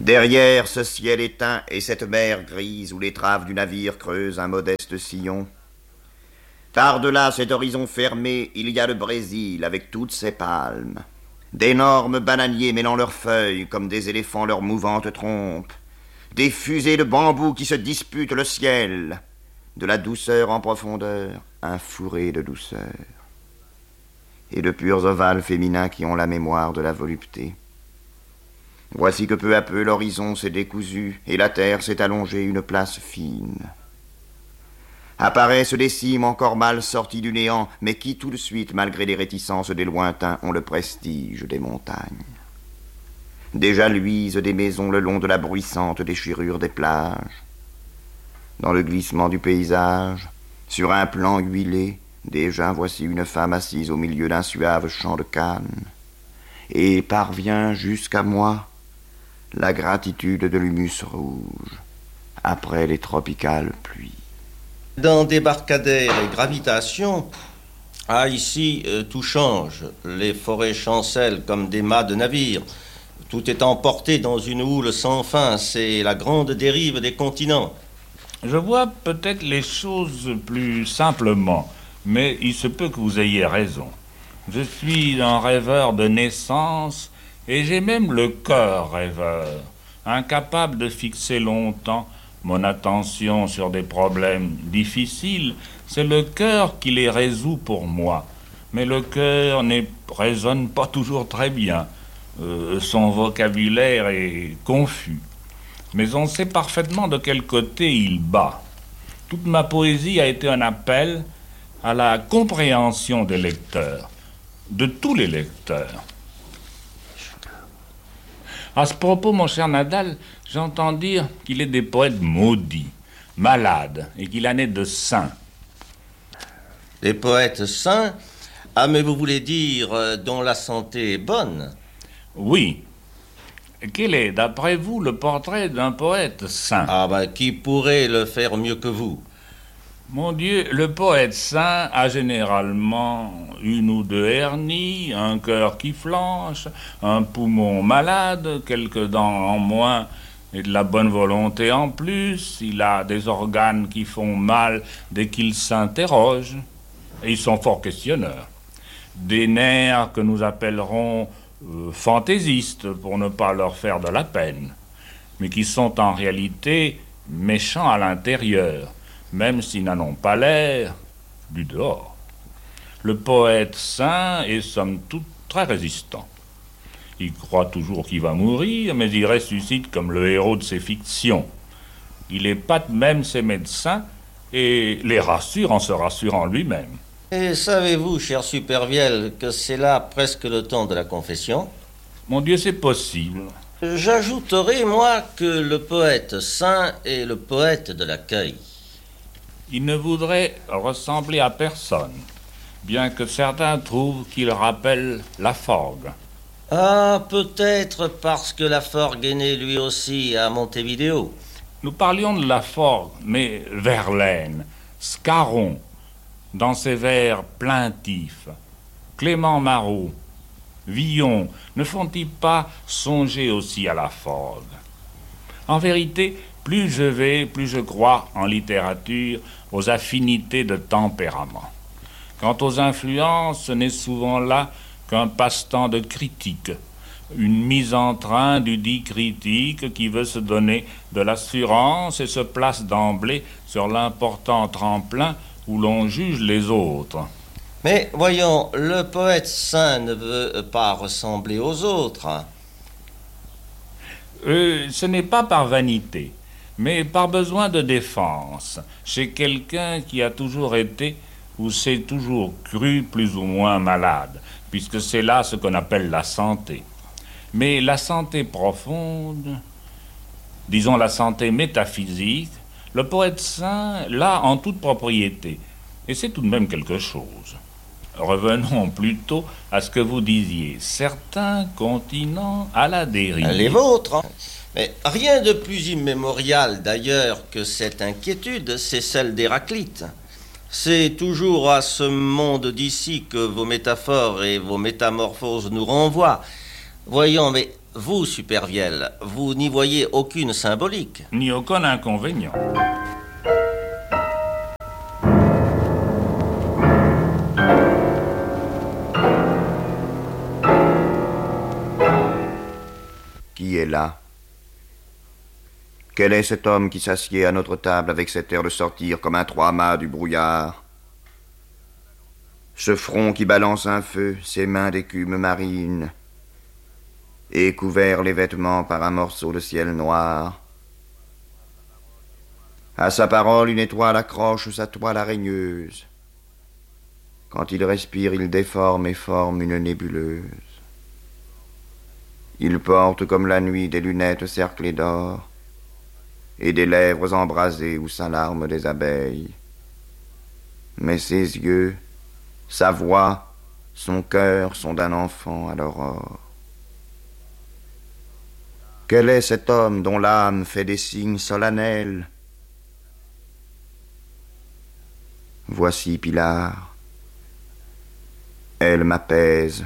Derrière ce ciel éteint et cette mer grise où l'étrave du navire creuse un modeste sillon, par-delà cet horizon fermé, il y a le Brésil avec toutes ses palmes, d'énormes bananiers mêlant leurs feuilles comme des éléphants leurs mouvantes trompes, des fusées de bambou qui se disputent le ciel, de la douceur en profondeur, un fourré de douceur, et de purs ovales féminins qui ont la mémoire de la volupté. Voici que peu à peu l'horizon s'est décousu et la terre s'est allongée une place fine. Apparaissent des cimes encore mal sorties du néant, mais qui tout de suite, malgré les réticences des lointains, ont le prestige des montagnes. Déjà luisent des maisons le long de la bruissante déchirure des plages. Dans le glissement du paysage, sur un plan huilé, déjà voici une femme assise au milieu d'un suave champ de canne. Et parvient jusqu'à moi la gratitude de l'humus rouge, après les tropicales pluies. Dans débarcadère et gravitation, ici, tout change. Les forêts chancellent comme des mâts de navires. Tout est emporté dans une houle sans fin. C'est la grande dérive des continents. Je vois peut-être les choses plus simplement, mais il se peut que vous ayez raison. Je suis un rêveur de naissance, et j'ai même le cœur rêveur, incapable de fixer longtemps mon attention sur des problèmes difficiles. C'est le cœur qui les résout pour moi. Mais le cœur ne raisonne pas toujours très bien. Son vocabulaire est confus. Mais on sait parfaitement de quel côté il bat. Toute ma poésie a été un appel à la compréhension des lecteurs, de tous les lecteurs. À ce propos, mon cher Nadal, j'entends dire qu'il est des poètes maudits, malades, et qu'il en est de saints. Des poètes saints? Ah, mais vous voulez dire dont la santé est bonne? Oui. Quel est, d'après vous, le portrait d'un poète saint? Qui pourrait le faire mieux que vous? Mon Dieu, le poète saint a généralement une ou deux hernies, un cœur qui flanche, un poumon malade, quelques dents en moins et de la bonne volonté en plus. Il a des organes qui font mal dès qu'il s'interroge. Et ils sont fort questionneurs. Des nerfs que nous appellerons fantaisistes pour ne pas leur faire de la peine, mais qui sont en réalité méchants à l'intérieur, même s'ils n'en ont pas l'air du dehors. Le poète saint est somme toute très résistant. Il croit toujours qu'il va mourir, mais il ressuscite comme le héros de ses fictions. Il épate même ses médecins et les rassure en se rassurant lui-même. Et savez-vous, cher Supervielle, que c'est là presque le temps de la confession? Mon Dieu, c'est possible. J'ajouterai, moi, que le poète saint est le poète de l'accueil. Il ne voudrait ressembler à personne, bien que certains trouvent qu'il rappelle Laforgue. Peut-être parce que Laforgue est né lui aussi à Montevideo. Nous parlions de Laforgue, mais Verlaine, Scarron, dans ses vers plaintifs, Clément Marot, Villon, ne font-ils pas songer aussi à Laforgue? En vérité, plus je vais, plus je crois en littérature aux affinités de tempérament. Quant aux influences, ce n'est souvent là qu'un passe-temps de critique, une mise en train du dit critique qui veut se donner de l'assurance et se place d'emblée sur l'important tremplin où l'on juge les autres. Mais voyons, le poète saint ne veut pas ressembler aux autres. Ce n'est pas par vanité, mais par besoin de défense, chez quelqu'un qui a toujours été ou s'est toujours cru plus ou moins malade, puisque c'est là ce qu'on appelle la santé. Mais la santé profonde, disons la santé métaphysique, le poète saint l'a en toute propriété, et c'est tout de même quelque chose. Revenons plutôt à ce que vous disiez. Certains continents à la dérive. Les vôtres, hein. Mais rien de plus immémorial d'ailleurs que cette inquiétude, c'est celle d'Héraclite. C'est toujours à ce monde d'ici que vos métaphores et vos métamorphoses nous renvoient. Voyons, mais Vous, Supervielle, vous n'y voyez aucune symbolique. Ni aucun inconvénient. Qui est là? Quel est cet homme qui s'assied à notre table avec cet air de sortir comme un trois-mâts du brouillard? Ce front qui balance un feu, ses mains d'écume marine, et couvert les vêtements par un morceau de ciel noir. À sa parole, une étoile accroche sa toile araigneuse. Quand il respire, il déforme et forme une nébuleuse. Il porte comme la nuit des lunettes cerclées d'or et des lèvres embrasées où s'alarment des abeilles. Mais ses yeux, sa voix, son cœur sont d'un enfant à l'aurore. Quel est cet homme dont l'âme fait des signes solennels? Voici Pilar. Elle m'apaise.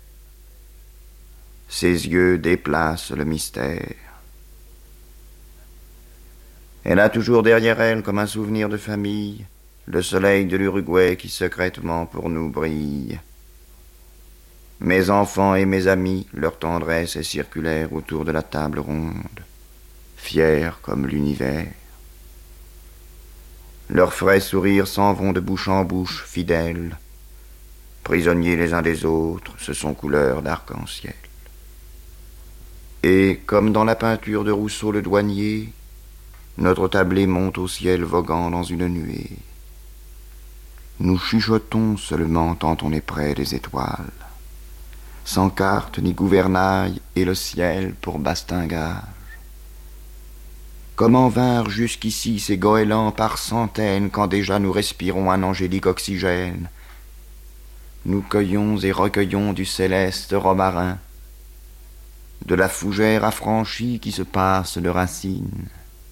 Ses yeux déplacent le mystère. Elle a toujours derrière elle, comme un souvenir de famille, le soleil de l'Uruguay qui secrètement pour nous brille. Mes enfants et mes amis, leur tendresse est circulaire autour de la table ronde, fiers comme l'univers. Leurs frais sourires s'en vont de bouche en bouche, fidèles. Prisonniers les uns des autres, ce sont couleurs d'arc-en-ciel. Et, comme dans la peinture de Rousseau le douanier, notre tablé monte au ciel voguant dans une nuée. Nous chuchotons seulement tant on est près des étoiles, sans carte ni gouvernail et le ciel pour bastingage. Comment vinrent jusqu'ici ces goélands par centaines quand déjà nous respirons un angélique oxygène? Nous cueillons et recueillons du céleste romarin, de la fougère affranchie qui se passe de racines.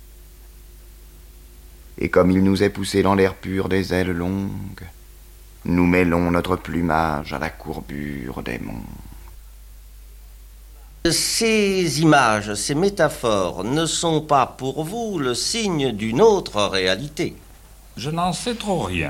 Et comme il nous est poussé dans l'air pur des ailes longues, nous mêlons notre plumage à la courbure des monts. Ces images, ces métaphores ne sont pas pour vous le signe d'une autre réalité. Je n'en sais trop rien.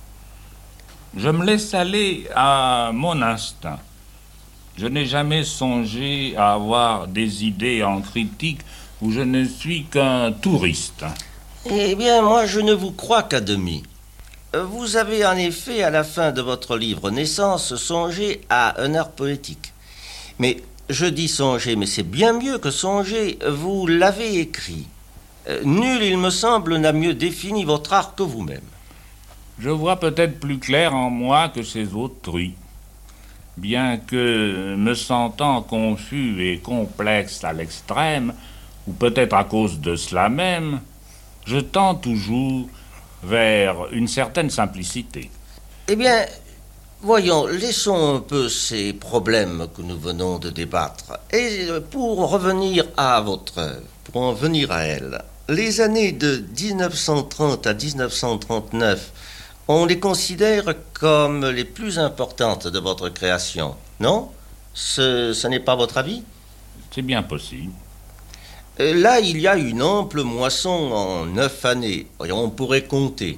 Je me laisse aller à mon instinct. Je n'ai jamais songé à avoir des idées en critique où je ne suis qu'un touriste. Eh bien, moi, je ne vous crois qu'à demi. Vous avez en effet, à la fin de votre livre Naissance, songé à un art poétique. Mais je dis songer, mais c'est bien mieux que songer. Vous l'avez écrit. Nul, il me semble, n'a mieux défini votre art que vous-même. Je vois peut-être plus clair en moi que ces autrui. Bien que me sentant confus et complexe à l'extrême, ou peut-être à cause de cela même, je tends toujours vers une certaine simplicité. Eh bien, voyons, laissons un peu ces problèmes que nous venons de débattre. Et pour revenir à votre œuvre, pour en venir à elle, les années de 1930 à 1939, on les considère comme les plus importantes de votre création, non? Ce n'est pas votre avis? C'est bien possible. Là, il y a une ample moisson en 9 années. On pourrait compter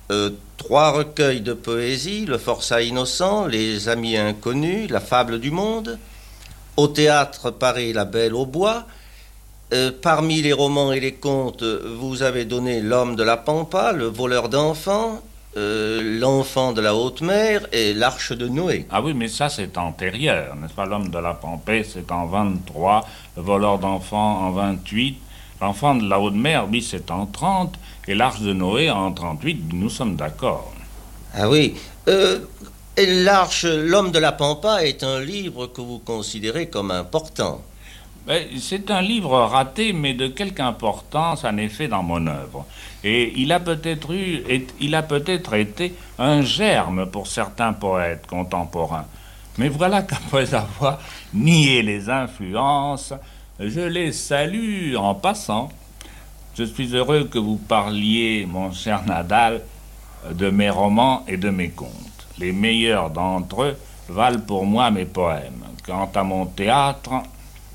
3 recueils de poésie, Le Forçat innocent, Les Amis inconnus, La Fable du monde. Au théâtre, pareil, La Belle au bois. Parmi les romans et les contes, vous avez donné L'Homme de la Pampa, Le Voleur d'enfants, L'Enfant de la Haute Mer et L'Arche de Noé. Ah oui, mais ça c'est antérieur, n'est-ce pas? L'Homme de la Pampée, c'est en 23, Le Voleur d'enfants en 28, L'Enfant de la Haute Mer, oui, c'est en 30, et L'Arche de Noé en 38, nous sommes d'accord. Ah oui. Et L'Homme de la Pampa est un livre que vous considérez comme important. C'est un livre raté, mais de quelque importance en effet dans mon œuvre. Et il a peut-être été un germe pour certains poètes contemporains. Mais voilà qu'après avoir nié les influences, je les salue en passant. Je suis heureux que vous parliez, mon cher Nadal, de mes romans et de mes contes. Les meilleurs d'entre eux valent pour moi mes poèmes. Quant à mon théâtre,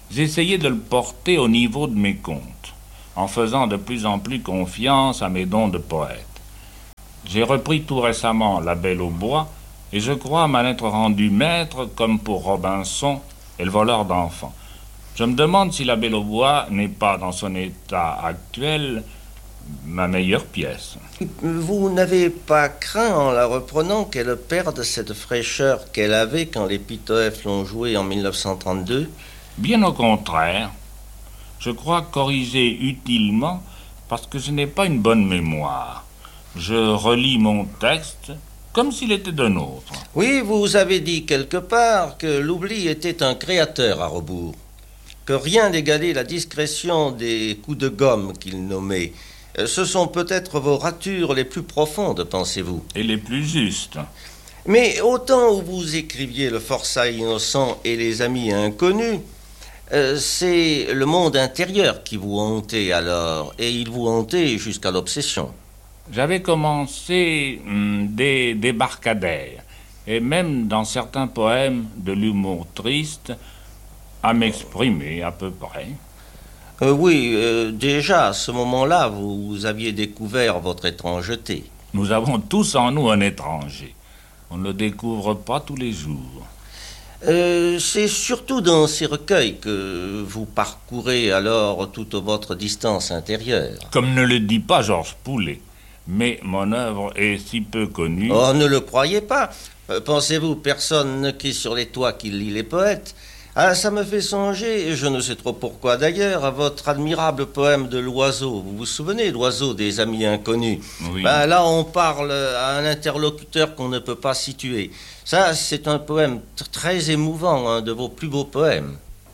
J'essayais de le porter au niveau de mes contes, en faisant de plus en plus confiance à mes dons de poète. J'ai repris tout récemment La Belle au bois, et je crois m'en être rendu maître comme pour Robinson et le voleur d'enfants. Je me demande si La Belle au bois n'est pas, dans son état actuel, ma meilleure pièce. Vous n'avez pas craint, en la reprenant, qu'elle perde cette fraîcheur qu'elle avait quand les Pitoef l'ont jouée en 1932 ? Bien au contraire. Je crois corriger utilement parce que je n'ai pas une bonne mémoire. Je relis mon texte comme s'il était d'un autre. Oui, vous avez dit quelque part que l'oubli était un créateur à rebours, que rien n'égalait la discrétion des coups de gomme qu'il nommait. Ce sont peut-être vos ratures les plus profondes, pensez-vous. Et les plus justes. Mais au temps où vous écriviez Le forçat innocent et Les amis inconnus, c'est le monde intérieur qui vous hantait alors, et il vous hantait jusqu'à l'obsession. J'avais commencé des débarcadères, et même dans certains poèmes de l'humour triste, à m'exprimer à peu près. Oui, déjà, à ce moment-là, vous aviez découvert votre étrangeté. Nous avons tous en nous un étranger. On ne le découvre pas tous les jours. C'est surtout dans ces recueils que vous parcourez alors toute votre distance intérieure. Comme ne le dit pas Georges Poulet. Mais mon œuvre est si peu connue. Oh, ne le croyez pas. Pensez-vous, personne ne crie sur les toits qu'il lit les poètes. Ah, ça me fait songer, je ne sais trop pourquoi d'ailleurs, à votre admirable poème de l'oiseau. Vous vous souvenez, l'oiseau des amis inconnus? Oui. Là, on parle à un interlocuteur qu'on ne peut pas situer. Ça, c'est un poème très émouvant, un de vos plus beaux poèmes.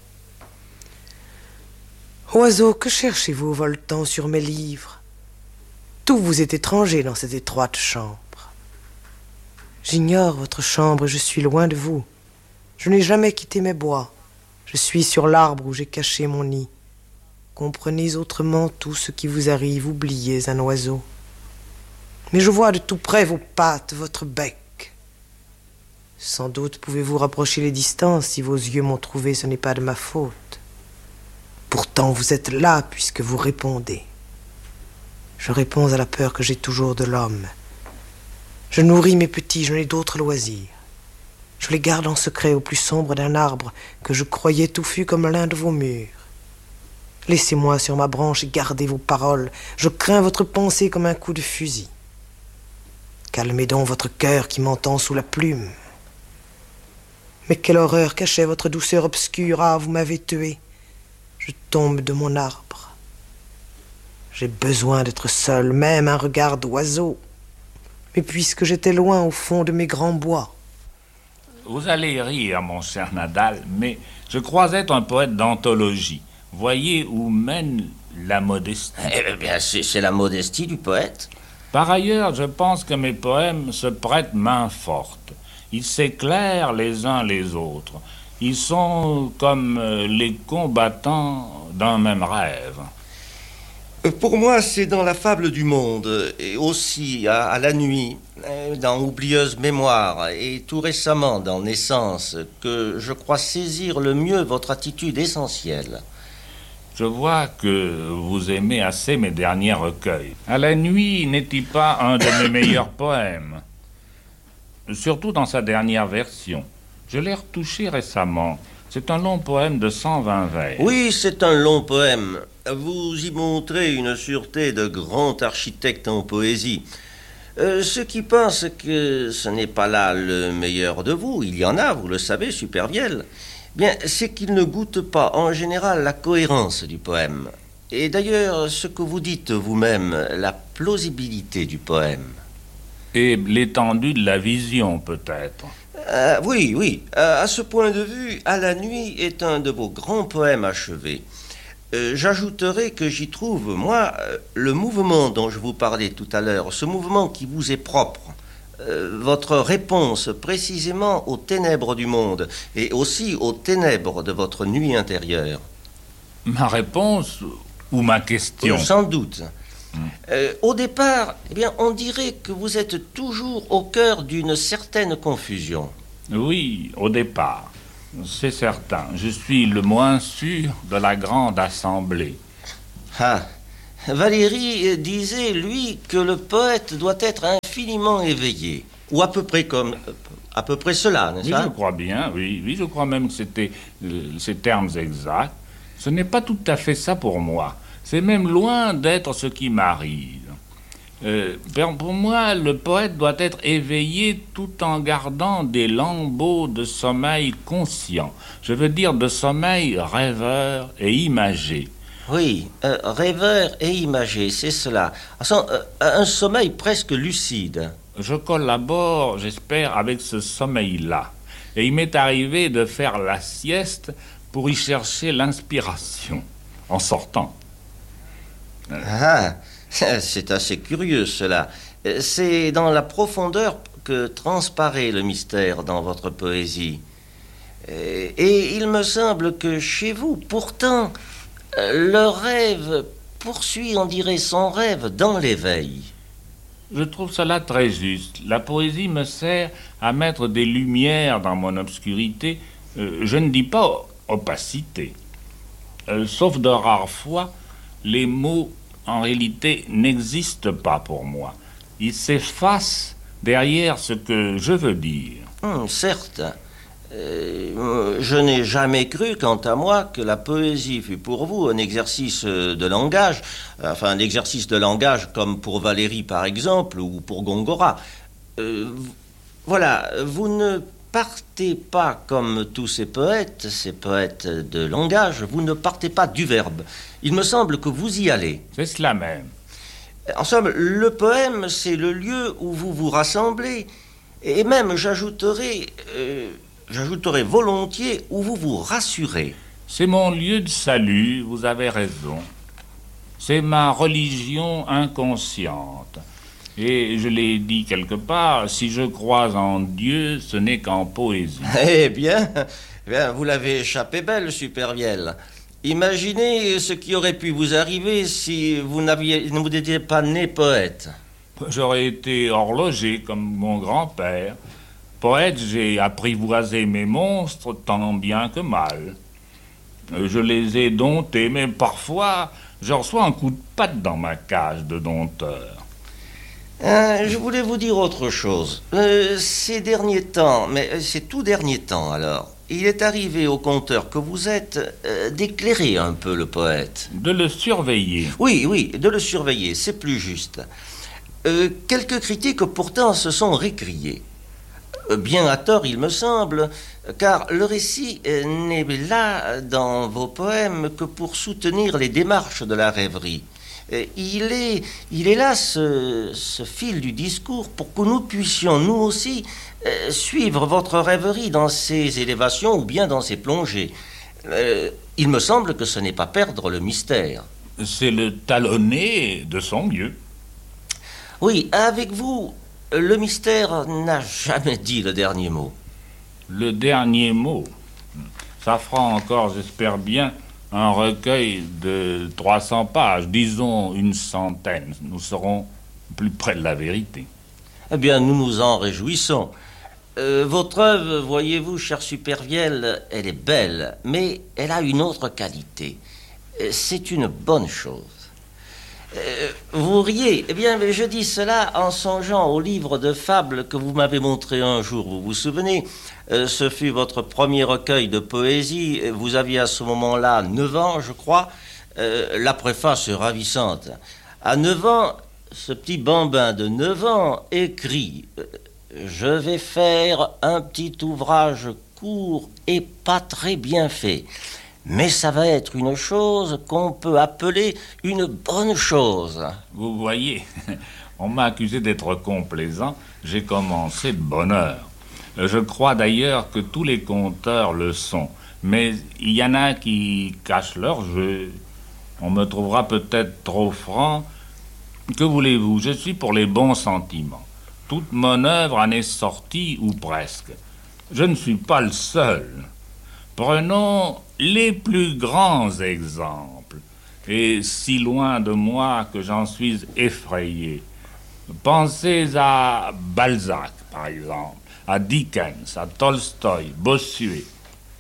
Oiseau, que cherchez-vous voletant sur mes livres? Tout vous est étranger dans cette étroite chambre. J'ignore votre chambre et je suis loin de vous. Je n'ai jamais quitté mes bois. Je suis sur l'arbre où j'ai caché mon nid. Comprenez autrement tout ce qui vous arrive, oubliez un oiseau. Mais je vois de tout près vos pattes, votre bec. Sans doute pouvez-vous rapprocher les distances. Si vos yeux m'ont trouvé, ce n'est pas de ma faute. Pourtant vous êtes là puisque vous répondez. Je réponds à la peur que j'ai toujours de l'homme. Je nourris mes petits, je n'ai d'autres loisirs. Je les garde en secret au plus sombre d'un arbre que je croyais touffu comme l'un de vos murs. Laissez-moi sur ma branche et gardez vos paroles. Je crains votre pensée comme un coup de fusil. Calmez donc votre cœur qui m'entend sous la plume. Mais quelle horreur cachait votre douceur obscure. Ah, vous m'avez tué. Je tombe de mon arbre. J'ai besoin d'être seul, même un regard d'oiseau. Mais puisque j'étais loin au fond de mes grands bois. Vous allez rire, mon cher Nadal, mais je crois être un poète d'anthologie. Voyez où mène la modestie. Eh bien, c'est la modestie du poète. Par ailleurs, je pense que mes poèmes se prêtent main forte. Ils s'éclairent les uns les autres. Ils sont comme les combattants d'un même rêve. Pour moi, c'est dans la fable du monde, et aussi à la nuit, dans Oublieuse mémoire, et tout récemment dans Naissance, que je crois saisir le mieux votre attitude essentielle. Je vois que vous aimez assez mes derniers recueils. À la nuit n'est-il pas un de mes meilleurs poèmes? Surtout dans sa dernière version. Je l'ai retouché récemment. C'est un long poème de 120 vers. Oui, c'est un long poème. Vous y montrez une sûreté de grand architecte en poésie. Ceux qui pensent que ce n'est pas là le meilleur de vous, il y en a, vous le savez, Supervielle, bien, c'est qu'ils ne goûtent pas en général la cohérence du poème. Et d'ailleurs, ce que vous dites vous-même, la plausibilité du poème. Et l'étendue de la vision, peut-être. Oui. À ce point de vue, À la nuit est un de vos grands poèmes achevés. J'ajouterai que j'y trouve, moi, le mouvement dont je vous parlais tout à l'heure, ce mouvement qui vous est propre, votre réponse précisément aux ténèbres du monde et aussi aux ténèbres de votre nuit intérieure. Ma réponse ou ma question? Sans doute. Au départ, eh bien, on dirait que vous êtes toujours au cœur d'une certaine confusion. Oui, au départ. C'est certain. Je suis le moins sûr de la grande assemblée. Ah, Valéry disait, lui, que le poète doit être infiniment éveillé. Ou à peu près cela, n'est-ce pas? Oui, je crois bien, oui, je crois même que c'était ces termes exacts. Ce n'est pas tout à fait ça pour moi. C'est même loin d'être ce qui m'arrive. Pour moi, le poète doit être éveillé tout en gardant des lambeaux de sommeil conscient. Je veux dire de sommeil rêveur et imagé. Oui, rêveur et imagé, c'est cela. Un sommeil presque lucide. Je collabore, j'espère, avec ce sommeil-là. Et il m'est arrivé de faire la sieste pour y chercher l'inspiration, en sortant. Ah, c'est assez curieux cela. C'est dans la profondeur que transparaît le mystère dans votre poésie. Et il me semble que chez vous, pourtant, le rêve poursuit, on dirait, son rêve dans l'éveil. Je trouve cela très juste. La poésie me sert à mettre des lumières dans mon obscurité. Je ne dis pas opacité. Sauf de rares fois, les mots, en réalité, n'existent pas pour moi. Ils s'effacent derrière ce que je veux dire. Certes. Je n'ai jamais cru, quant à moi, que la poésie fût pour vous un exercice de langage, enfin un exercice de langage comme pour Valéry par exemple, ou pour Gongora. Voilà, vous ne partez pas comme tous ces poètes de langage, vous ne partez pas du verbe. Il me semble que vous y allez. C'est cela même. En somme, le poème, c'est le lieu où vous vous rassemblez, et même, j'ajouterai volontiers où vous vous rassurez. C'est mon lieu de salut, vous avez raison. C'est ma religion inconsciente. Et je l'ai dit quelque part, si je crois en Dieu, ce n'est qu'en poésie. Eh bien, vous l'avez échappé belle, Supervielle. Imaginez ce qui aurait pu vous arriver si vous n'étiez pas né poète. J'aurais été horloger comme mon grand-père. Poète, j'ai apprivoisé mes monstres tant bien que mal. Je les ai domptés, mais parfois, je reçois un coup de patte dans ma cage de dompteur. Je voulais vous dire autre chose. Ces derniers temps, mais ces tout derniers temps alors, il est arrivé au conteur que vous êtes d'éclairer un peu le poète. De le surveiller. Oui, de le surveiller, c'est plus juste. Quelques critiques pourtant se sont récriées. Bien à tort, il me semble, car le récit n'est là dans vos poèmes que pour soutenir les démarches de la rêverie. Il est là, ce fil du discours, pour que nous puissions, nous aussi, suivre votre rêverie dans ses élévations ou bien dans ses plongées. Il me semble que ce n'est pas perdre le mystère. C'est le talonner de son mieux. Oui, avec vous, le mystère n'a jamais dit le dernier mot. Le dernier mot. Ça fera encore, j'espère bien, un recueil de 300 pages, disons une centaine. Nous serons plus près de la vérité. Eh bien, nous nous en réjouissons. Votre œuvre, voyez-vous, cher Supervielle, elle est belle, mais elle a une autre qualité. C'est une bonne chose. Vous riez. Eh bien, je dis cela en songeant au livre de fables que vous m'avez montré un jour, vous vous souvenez? Ce fut votre premier recueil de poésie. Vous aviez à ce moment-là 9 ans, je crois. La préface est ravissante. À 9 ans, ce petit bambin de 9 ans écrit « Je vais faire un petit ouvrage court et pas très bien fait. Mais ça va être une chose qu'on peut appeler une bonne chose. » Vous voyez, on m'a accusé d'être complaisant. J'ai commencé de bonne heure. Je crois d'ailleurs que tous les conteurs le sont. Mais il y en a qui cachent leur jeu. On me trouvera peut-être trop franc. Que voulez-vous? Je suis pour les bons sentiments. Toute mon œuvre en est sortie, ou presque. Je ne suis pas le seul. Prenons les plus grands exemples, et si loin de moi que j'en suis effrayé. Pensez à Balzac, par exemple, à Dickens, à Tolstoï, Bossuet.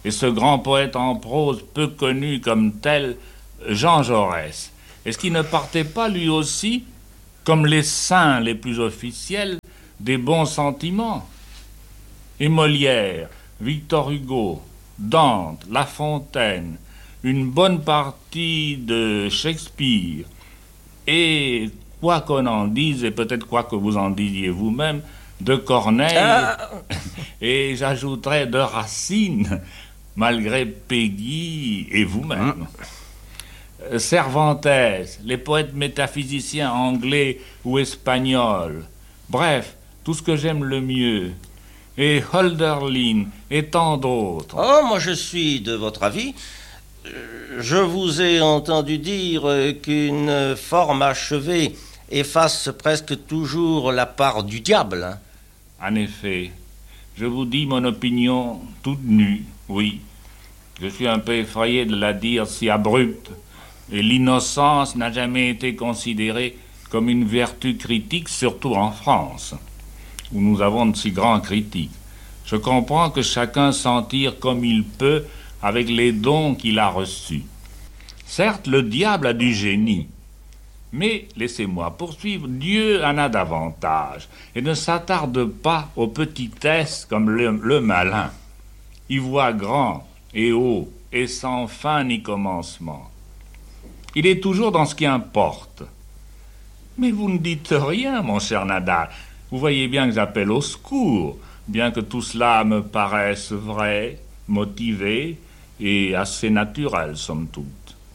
et ce grand poète en prose peu connu comme tel, Jean Jaurès. Est-ce qu'il ne partait pas lui aussi, comme les saints les plus officiels, des bons sentiments? Et Molière, Victor Hugo, Dante, La Fontaine, une bonne partie de Shakespeare, et quoi qu'on en dise, et peut-être quoi que vous en disiez vous-même, de Corneille, et j'ajouterais de Racine, malgré Peggy et vous-même. Cervantes, les poètes métaphysiciens anglais ou espagnols, bref, tout ce que j'aime le mieux, et Hölderlin, et tant d'autres. Oh, moi je suis de votre avis. Je vous ai entendu dire qu'une forme achevée efface presque toujours la part du diable. Hein. En effet, je vous dis mon opinion toute nue, oui. Je suis un peu effrayé de la dire si abrupte, et l'innocence n'a jamais été considérée comme une vertu critique, surtout en France, où nous avons de si grands critiques. Je comprends que chacun s'en tire comme il peut avec les dons qu'il a reçus. Certes, le diable a du génie, mais, laissez-moi poursuivre, Dieu en a davantage, et ne s'attarde pas aux petitesses comme le malin. Il voit grand et haut, et sans fin ni commencement. Il est toujours dans ce qui importe. Mais vous ne dites rien, mon cher Nadal. Vous voyez bien que j'appelle au secours, bien que tout cela me paraisse vrai, motivé et assez naturel, somme toute.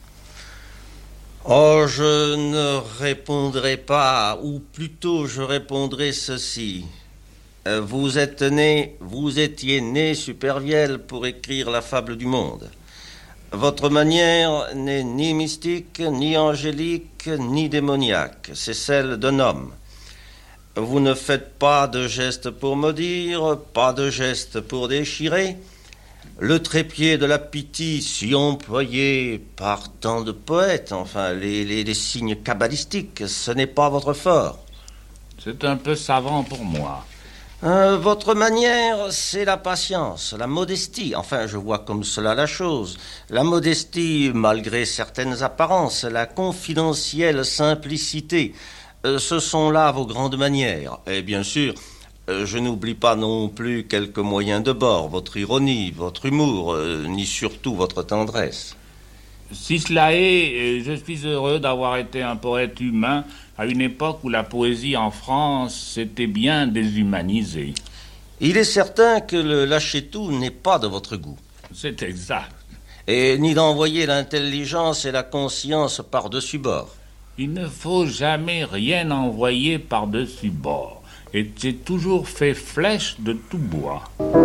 Oh, je ne répondrai pas, ou plutôt je répondrai ceci. Vous étiez né Supervielle pour écrire la fable du monde. Votre manière n'est ni mystique, ni angélique, ni démoniaque. C'est celle d'un homme. Vous ne faites pas de gestes pour maudire, pas de gestes pour déchirer. Le trépied de la pitié, si employé par tant de poètes, enfin, les signes kabbalistiques, ce n'est pas votre fort. C'est un peu savant pour moi. Votre manière, c'est la patience, la modestie. Enfin, je vois comme cela la chose. La modestie, malgré certaines apparences, la confidentielle simplicité, ce sont là vos grandes manières. Et bien sûr, je n'oublie pas non plus quelques moyens de bord, votre ironie, votre humour, ni surtout votre tendresse. Si cela est, je suis heureux d'avoir été un poète humain à une époque où la poésie en France s'était bien déshumanisée. Il est certain que le lâcher-tout n'est pas de votre goût. C'est exact. Et ni d'envoyer l'intelligence et la conscience par-dessus bord. Il ne faut jamais rien envoyer par-dessus bord. Et c'est toujours fait flèche de tout bois.